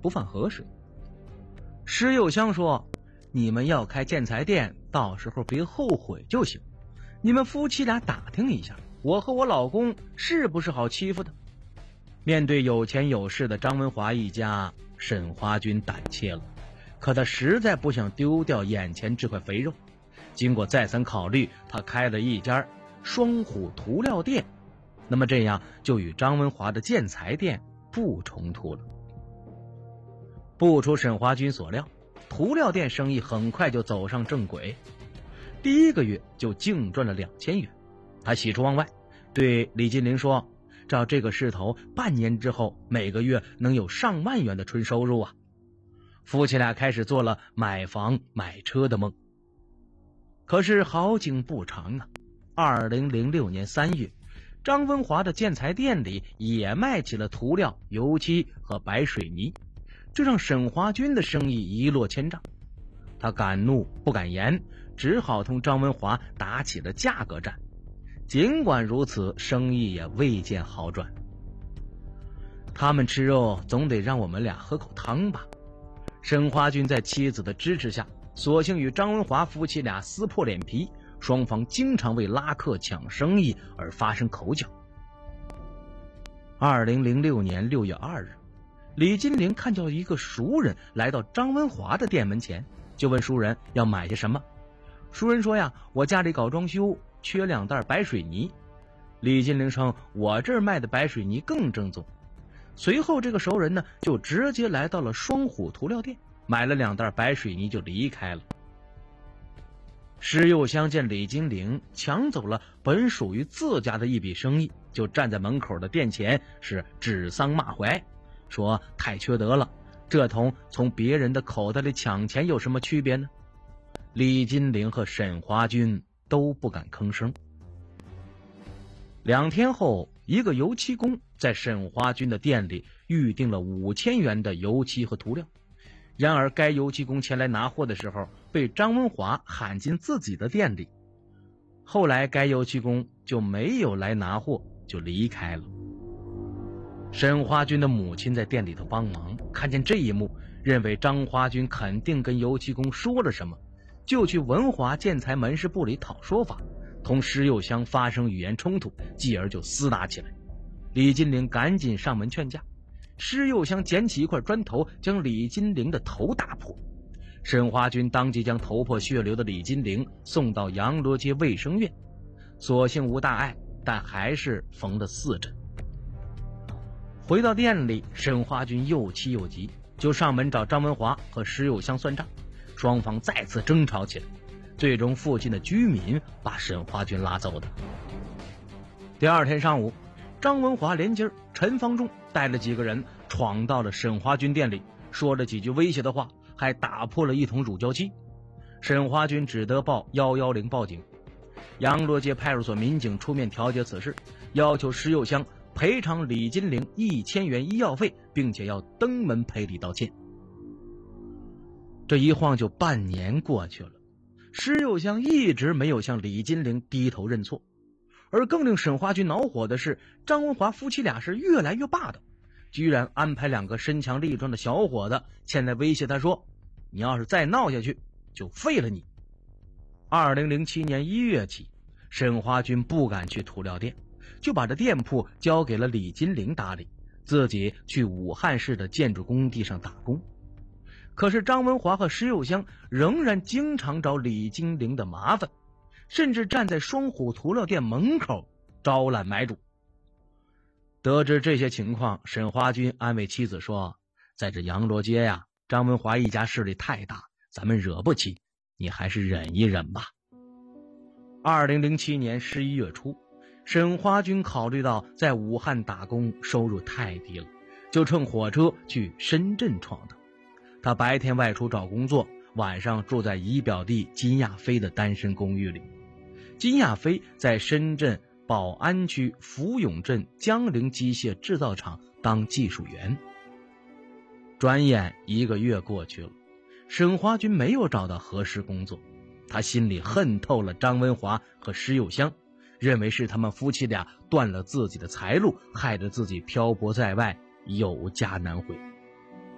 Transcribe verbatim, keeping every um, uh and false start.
不犯河水。施佑香说，你们要开建材店，到时候别后悔就行。你们夫妻俩打听一下，我和我老公是不是好欺负的？面对有钱有势的张文华一家，沈华军胆怯了，可他实在不想丢掉眼前这块肥肉。经过再三考虑，他开了一家双虎涂料店，那么这样就与张文华的建材店不冲突了。不出沈华军所料，涂料店生意很快就走上正轨，第一个月就净赚了两千元。他喜出望外，对李金玲说，照这个势头，半年之后每个月能有上万元的纯收入啊。夫妻俩开始做了买房买车的梦。可是好景不长啊，二零零六年三月，张文华的建材店里也卖起了涂料、油漆和白水泥，这让沈华军的生意一落千丈。他敢怒不敢言，只好同张文华打起了价格战。尽管如此，生意也未见好转。他们吃肉，总得让我们俩喝口汤吧。沈华军在妻子的支持下，索性与张文华夫妻俩撕破脸皮，双方经常为拉客抢生意而发生口角。二零零六年六月二日，李金玲看到一个熟人来到张文华的店门前，就问熟人要买些什么。熟人说呀，我家里搞装修，缺两袋白水泥。李金玲称，我这儿卖的白水泥更正宗。随后这个熟人呢，就直接来到了双虎涂料店，买了两袋白水泥就离开了。施佑香见李金玲抢走了本属于自家的一笔生意，就站在门口的店前是指桑骂槐，说太缺德了，这同从别人的口袋里抢钱有什么区别呢？李金玲和沈华军都不敢吭声。两天后，一个油漆工在沈华军的店里预定了五千元的油漆和涂料。然而该油漆工前来拿货的时候，被张文华喊进自己的店里。后来该油漆工就没有来拿货，就离开了。沈华军的母亲在店里头帮忙，看见这一幕，认为张华军肯定跟油漆工说了什么，就去文华建材门市部里讨说法，同施佑香发生语言冲突，继而就厮打起来。李金玲赶紧上门劝架，施佑香捡起一块砖头将李金玲的头打破。沈华军当即将头破血流的李金玲送到杨罗街卫生院，所幸无大碍，但还是缝了四针。回到店里，沈华军又气又急，就上门找张文华和施佑香算账，双方再次争吵起来，最终附近的居民把沈华军拉走的。第二天上午，张文华连襟陈方仲带了几个人闯到了沈华军店里，说了几句威胁的话，还打破了一桶乳胶漆。沈华军只得报一一零报警。杨罗街派出所民警出面调解此事，要求施佑香赔偿李金玲一千元医药费，并且要登门赔礼道歉。这一晃就半年过去了，施佑香一直没有向李金玲低头认错。而更令沈华军恼火的是，张文华夫妻俩是越来越霸道，居然安排两个身强力壮的小伙子前来威胁他说，你要是再闹下去就废了你。二零零七年一月起，沈华军不敢去涂料店，就把这店铺交给了李金玲打理，自己去武汉市的建筑工地上打工。可是张文华和施佑香仍然经常找李金玲的麻烦，甚至站在双虎涂料店门口招揽买主。得知这些情况，沈华军安慰妻子说，在这杨罗街呀，张文华一家势力太大，咱们惹不起，你还是忍一忍吧。二零零七年十一月初，沈华军考虑到在武汉打工收入太低了，就乘火车去深圳闯荡。他白天外出找工作，晚上住在姨表弟金亚飞的单身公寓里。金亚飞在深圳宝安区福永镇江陵机械制造厂当技术员。转眼一个月过去了，沈华军没有找到合适工作，他心里恨透了张文华和施佑香，认为是他们夫妻俩断了自己的财路，害得自己漂泊在外，有家难回。